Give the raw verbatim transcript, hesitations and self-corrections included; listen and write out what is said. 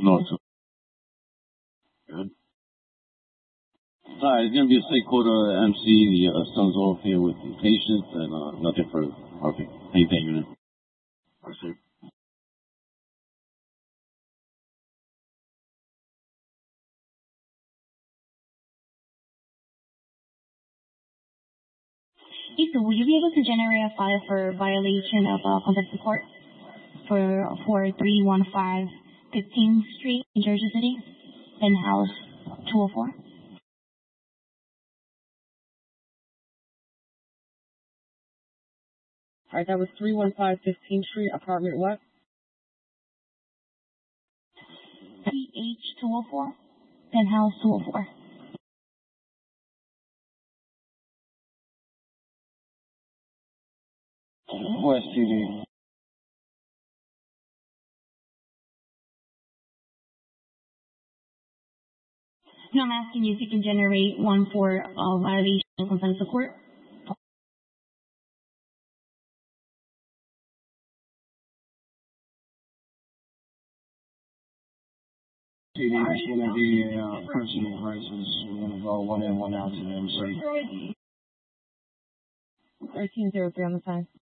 No, sir. Good. Hi, it's going to be a state quota M C. The uh, son's off here with the patient and uh, nothing further. Okay. Thank you. All right, sir. Lisa, will you be able to generate a file for violation of uh, contempt of court for for three one five fifteenth Street in Jersey City, in house two oh four? All right, that was three one five fifteenth Street, apartment what? P H two oh four, penthouse two oh four. West T V. No, I'm asking you if you can generate one for uh, violation of contempt of court. T V, it's going to be a uh, personal crisis. We're going to go one in, one out to the M C. thirteen oh three on the sign.